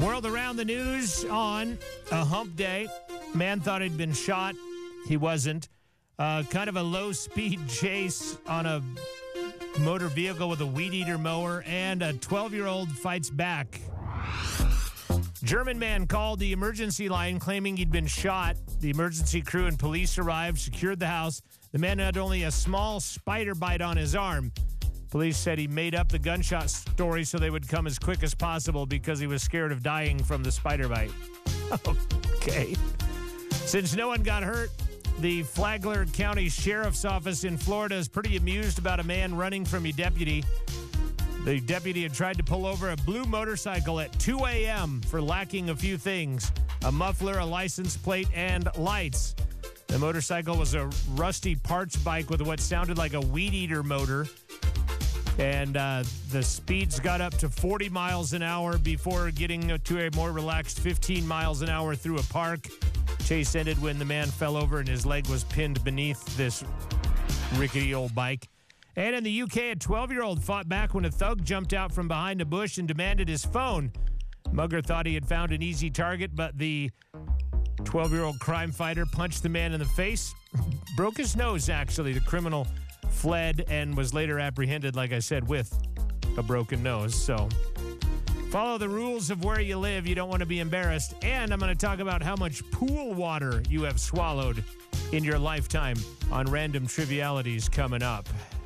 World around the news on a hump day. Man thought he'd been shot. He wasn't. Kind of a low-speed chase on a motor vehicle with a weed-eater mower, and a 12-year-old fights back. German man called the emergency line claiming he'd been shot. The emergency crew and police arrived, secured the house. The man had only a small spider bite on his arm. Police said he made up the gunshot story so they would come as quick as possible because he was scared of dying from the spider bite. Okay. Since no one got hurt, the Flagler County Sheriff's Office in Florida is pretty amused about a man running from a deputy. The deputy had tried to pull over a blue motorcycle at 2 a.m. for lacking a few things: a muffler, a license plate, and lights. The motorcycle was a rusty parts bike with what sounded like a weed eater motor. And the speeds got up to 40 miles an hour before getting to a more relaxed 15 miles an hour through a park. Chase ended when the man fell over and his leg was pinned beneath this rickety old bike. And in the UK, a 12-year-old fought back when a thug jumped out from behind a bush and demanded his phone. Mugger thought he had found an easy target, but the 12-year-old crime fighter punched the man in the face. Broke his nose, actually. The criminal fled and was later apprehended, like I said, with a broken nose. So follow the rules of where you live. You don't want to be embarrassed. And I'm going to talk about how much pool water you have swallowed in your lifetime on Random Trivialities coming up.